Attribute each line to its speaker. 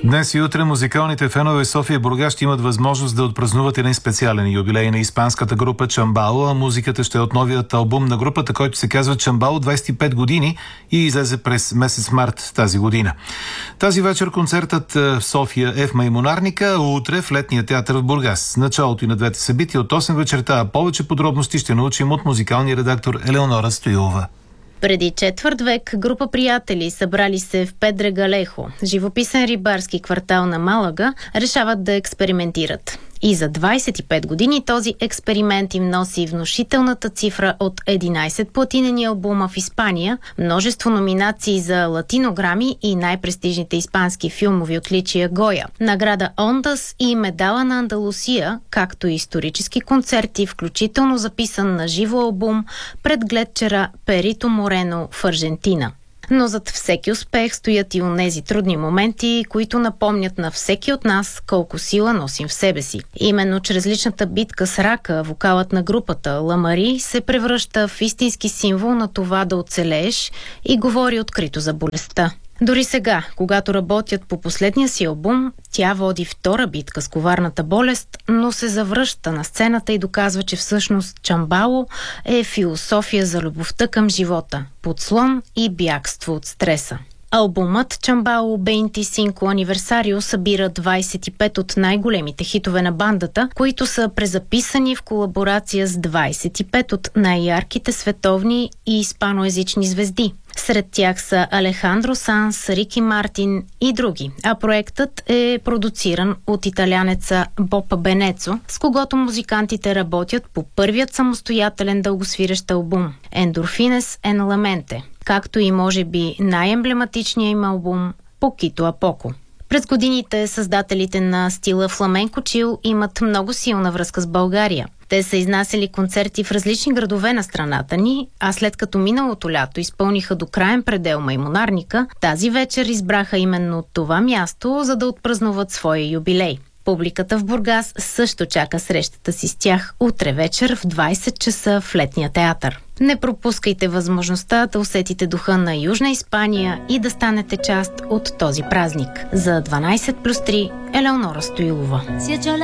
Speaker 1: Днес и утре музикалните фенове в София и Бургас ще имат възможност да отпразнуват един специален юбилей на испанската група Чамбало, а музиката ще е от новият албум на групата, който се казва Чамбало 25 години и излезе през месец март тази година. Тази вечер концертът в София е в Маймунарника, а утре в Летния театър в Бургас. Началото и на двете събития от 8 вечерта, а повече подробности ще научим от музикалния редактор Елеонора Стоилова.
Speaker 2: Преди четвърт век група приятели, събрали се в Педрегалехо, живописен рибарски квартал на Малага, решават да експериментират. И за 25 години този експеримент им носи внушителната цифра от 11 платинени албума в Испания, множество номинации за латинограми и най-престижните испански филмови отличия Гоя, награда Ондас и медала на Андалусия, както и исторически концерти, включително записан на живо албум пред гледчера Перито Морено в Аржентина. Но зад всеки успех стоят и онези трудни моменти, които напомнят на всеки от нас колко сила носим в себе си. Именно чрез личната битка с рака, вокалът на групата Ламари се превръща в истински символ на това да оцелееш и говори открито за болестта. Дори сега, когато работят по последния си албум, тя води втора битка с коварната болест, но се завръща на сцената и доказва, че всъщност Чамбало е философия за любовта към живота, подслон и бягство от стреса. Албумът Чамбало 25 Аниверсарио събира 25 от най-големите хитове на бандата, които са презаписани в колаборация с 25 от най-ярките световни и испаноезични звезди. Сред тях са Алехандро Санс, Рики Мартин и други, а проектът е продуциран от италянеца Боб Бенецо, с когото музикантите работят по първият самостоятелен дългосвирещ албум Ендорфинес ен ламенте, както и може би най-емблематичният им албум Покито а Поко. През годините създателите на стила фламенко чил имат много силна връзка с България. Те са изнасяли концерти в различни градове на страната ни, а след като миналото лято изпълниха до краен предел Маймунарника, тази вечер избраха именно това място, за да отпразнуват своя юбилей. Публиката в Бургас също чака срещата си с тях утре вечер в 20 часа в Летния театър. Не пропускайте възможността да усетите духа на Южна Испания и да станете част от този празник. За 12+3 Елеонора Стоилова.